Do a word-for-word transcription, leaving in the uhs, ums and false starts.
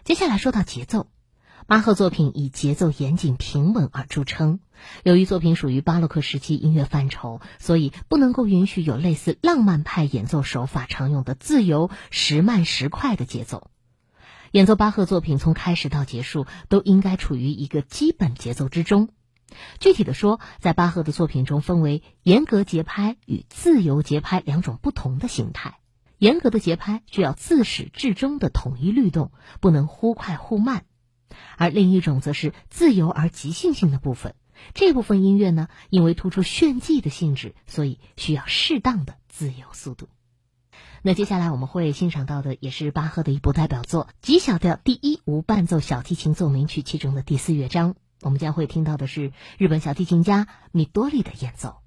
接下来说到节奏，巴赫作品以节奏严谨平稳而著称。由于作品属于巴洛克时期音乐范畴，所以不能够允许有类似浪漫派演奏手法常用的自由时慢时快的节奏。演奏巴赫作品从开始到结束都应该处于一个基本节奏之中。具体的说，在巴赫的作品中分为严格节拍与自由节拍两种不同的形态。严格的节拍需要自始至终的统一律动，不能忽快忽慢，而另一种则是自由而即兴性的部分。这部分音乐呢，因为突出炫技的性质，所以需要适当的自由速度。那接下来我们会欣赏到的也是巴赫的一部代表作 G 小调第一无伴奏小提琴奏鸣曲其中的第四乐章，我们将会听到的是日本小提琴家米多利的演奏。